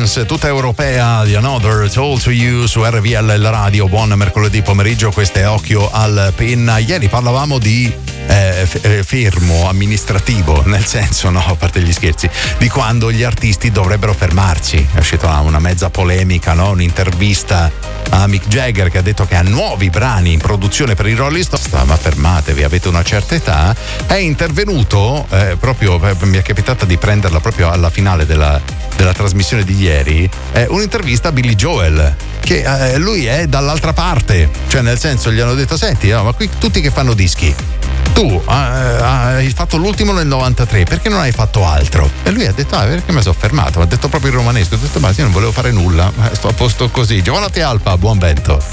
Dance, tutta europea, di Another Told to You su RVL la radio. Buon mercoledì pomeriggio, questo è Occhio al Penna. Ieri parlavamo di fermo amministrativo, nel senso, no, a parte gli scherzi, di quando gli artisti dovrebbero fermarci. È uscita una mezza polemica, no? Un'intervista a Mick Jagger che ha detto che ha nuovi brani in produzione per i Rolling Stones. Ma fermatevi, avete una certa età. È intervenuto proprio, mi è capitata di prenderla proprio alla finale della trasmissione di ieri, un'intervista a Billy Joel, che lui è dall'altra parte, cioè nel senso gli hanno detto: senti, ma qui tutti che fanno dischi, tu hai fatto l'ultimo nel 93, perché non hai fatto altro? E lui ha detto: perché mi sono fermato? Ha detto proprio il romanesco, ha detto: ma io non volevo fare nulla, sto a posto così. Giovanotti Alfa, buon vento.